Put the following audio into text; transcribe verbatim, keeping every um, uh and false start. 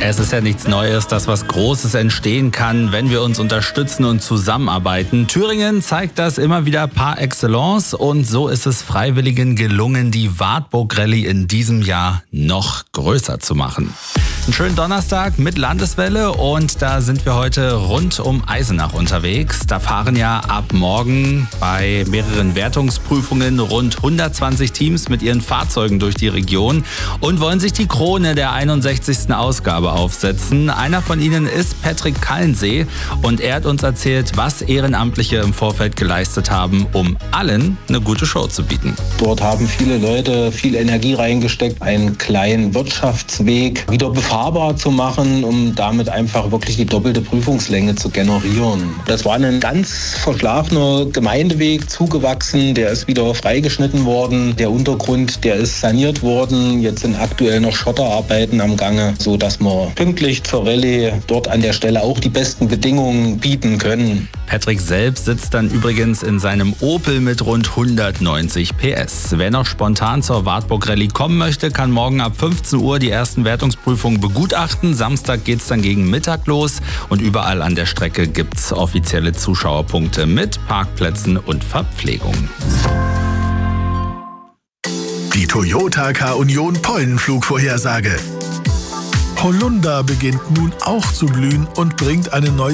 Es ist ja nichts Neues, dass was Großes entstehen kann, wenn wir uns unterstützen und zusammenarbeiten. Thüringen zeigt das immer wieder par excellence und so ist es Freiwilligen gelungen, die Wartburg Rallye in diesem Jahr noch größer zu machen. Einen schönen Donnerstag mit Landeswelle und da sind wir heute rund um Eisenach unterwegs. Da fahren ja ab morgen bei mehreren Wertungsprüfungen rund hundertzwanzig Teams mit ihren Fahrzeugen durch die Region und wollen sich die Krone der einundsechzigsten Ausgabe aufsetzen. Einer von ihnen ist Patrick Kallensee und er hat uns erzählt, was Ehrenamtliche im Vorfeld geleistet haben, um allen eine gute Show zu bieten. Dort haben viele Leute viel Energie reingesteckt, einen kleinen Wirtschaftsweg wieder befahrbar zu machen, um damit einfach wirklich die doppelte Prüfungslänge zu generieren. Das war ein ganz verschlafener Gemeindeweg, zugewachsen, der ist wieder freigeschnitten worden. Der Untergrund, der ist saniert worden. Jetzt sind aktuell noch Schotterarbeiten am Gange, so dass wir pünktlich zur Rallye dort an der Stelle auch die besten Bedingungen bieten können. Patrick selbst sitzt dann übrigens in seinem Opel mit rund hundertneunzig P S. Wer noch spontan zur Wartburg Rallye kommen möchte, kann morgen ab fünfzehn Uhr die ersten Wertungsprüfungen begutachten. Samstag geht's dann gegen Mittag los und überall an der Strecke gibt's offizielle Zuschauerpunkte mit Parkplätzen und Verpflegung. Die Toyota K-Union Pollenflugvorhersage. Holunder beginnt nun auch zu blühen und bringt eine neue